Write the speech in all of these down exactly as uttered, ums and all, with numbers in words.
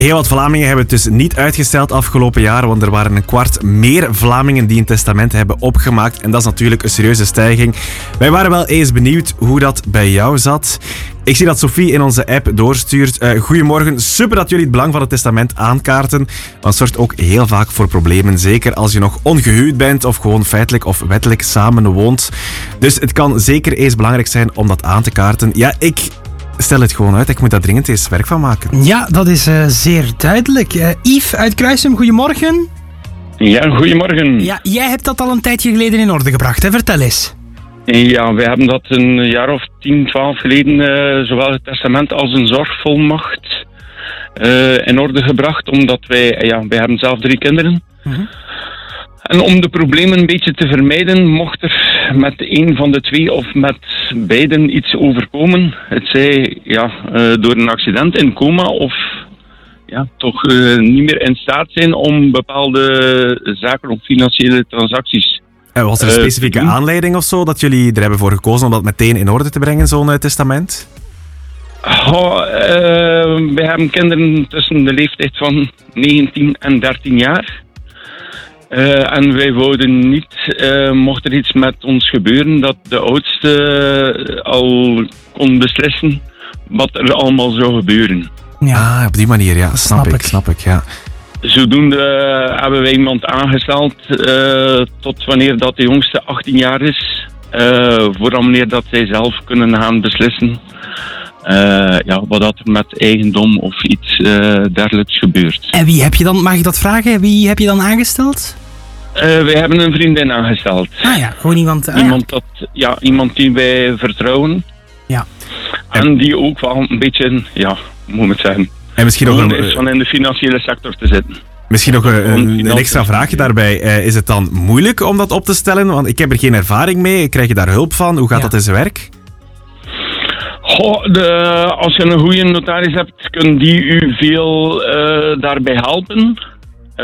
Heel wat Vlamingen hebben het dus niet uitgesteld afgelopen jaar, want er waren een kwart meer Vlamingen die een testament hebben opgemaakt. En dat is natuurlijk een serieuze stijging. Wij waren wel eens benieuwd hoe dat bij jou zat. Ik zie dat Sophie in onze app doorstuurt. Uh, goedemorgen, super dat jullie het belang van het testament aankaarten. Want het zorgt ook heel vaak voor problemen. Zeker als je nog ongehuwd bent of gewoon feitelijk of wettelijk samen woont. Dus het kan zeker eens belangrijk zijn om dat aan te kaarten. Ja, ik... Stel het gewoon uit, ik moet daar dringend eens werk van maken. Ja, dat is uh, zeer duidelijk. Uh, Yves uit Kruisum, goedemorgen. Ja, goedemorgen. Ja, jij hebt dat al een tijdje geleden in orde gebracht, hè? Vertel eens. Ja, wij hebben dat een jaar of tien, twaalf geleden uh, zowel het testament als een zorgvolmacht uh, in orde gebracht, omdat wij, ja, wij hebben zelf drie kinderen. Uh-huh. En om de problemen een beetje te vermijden, mocht er met een van de twee of met beiden iets overkomen. Het zij ja, uh, door een accident in coma of ja, toch uh, niet meer in staat zijn om bepaalde zaken of financiële transacties. En was er een specifieke uh, aanleiding of zo dat jullie er hebben voor gekozen om dat meteen in orde te brengen, zo'n uh, testament? Oh, uh, wij hebben kinderen tussen de leeftijd van negentien en dertien jaar. Uh, en wij wouden niet, uh, mocht er iets met ons gebeuren, dat de oudste uh, al kon beslissen wat er allemaal zou gebeuren. Ja, ah, op die manier, ja. Snap, snap ik, ik, snap ik, ja. Zodoende uh, hebben wij iemand aangesteld uh, tot wanneer dat de jongste achttien jaar is. Uh, voor wanneer dat zij zelf kunnen gaan beslissen uh, ja, wat dat er met eigendom of iets uh, dergelijks gebeurt. En wie heb je dan, mag ik dat vragen, wie heb je dan aangesteld? Uh, wij hebben een vriendin aangesteld. Ah ja, gewoon iemand... Ah, iemand, dat, ja, iemand die wij vertrouwen. Ja. En die ook wel een beetje, ja, hoe moet ik het zeggen, en misschien nog een, is van in de financiële sector te zitten. Misschien nog een, een, een extra vraagje daarbij. Uh, is het dan moeilijk om dat op te stellen? Want ik heb er geen ervaring mee. Krijg je daar hulp van? Hoe gaat ja. dat in zijn werk? Goh, de, als je een goede notaris hebt, kan die u veel uh, daarbij helpen. Uh,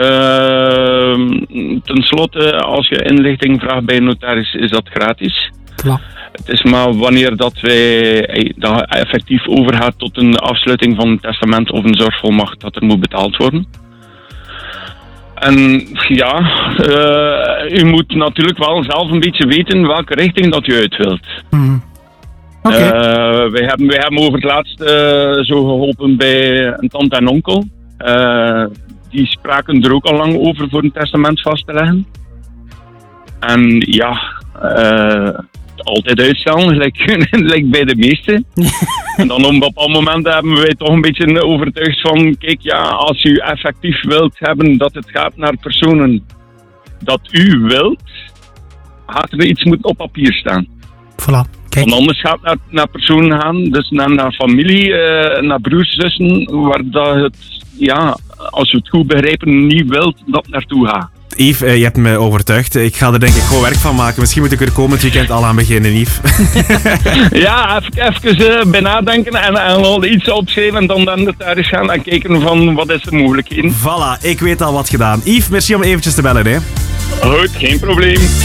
ten slotte, als je inlichting vraagt bij een notaris, is dat gratis. Ja. Het is maar wanneer dat wij dat effectief overgaat tot een afsluiting van een testament of een zorgvolmacht, dat er moet betaald worden. En ja, uh, u moet natuurlijk wel zelf een beetje weten welke richting dat u uit wilt. Mm. Okay. Uh, wij, hebben, wij hebben over het laatst uh, zo geholpen bij een tante en onkel. Uh, die spraken er ook al lang over voor een testament vast te leggen. En ja, uh, altijd uitstellen, gelijk, gelijk bij de meesten. En dan op een bepaald moment hebben wij toch een beetje overtuigd van, kijk ja, als u effectief wilt hebben dat het gaat naar personen dat u wilt, gaat er iets moeten op papier staan. Voilà. Kijk. Want anders gaat het naar, naar personen gaan, dus naar, naar familie, uh, naar broers, zussen, waar dat het, ja, als we het goed begrijpen, niet wilt dat naartoe gaat. Yves, uh, je hebt me overtuigd. Ik ga er denk ik gewoon werk van maken. Misschien moet ik er komend weekend al aan beginnen, Yves. Ja, even, even uh, bij nadenken en, en al iets opschrijven en dan, dan daar eens gaan en kijken van wat is de mogelijkheden. Voilà, ik weet al wat gedaan. Yves, merci om eventjes te bellen, hè. Goed, geen probleem.